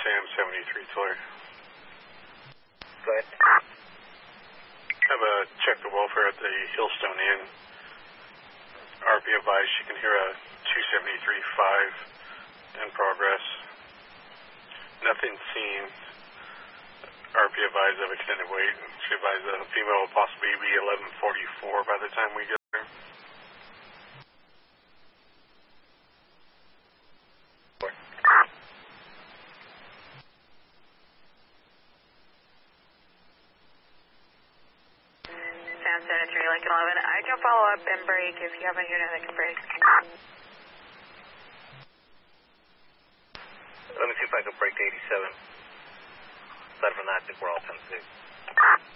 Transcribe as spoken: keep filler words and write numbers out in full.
Sam seventy-three Tulare. Go ahead. Have a check the welfare at the Hillstone Inn. R P advised she can hear a two seventy-three five in progress. Nothing seen. R P advised of extended wait. She advised the female will possibly be eleven forty-four by the time we get there. Sam seventy-three Lincoln eleven. I can follow up and break if you have a unit that can break. Let me see if I can break to eighty-seven. Aside from that, I think we're all ten six.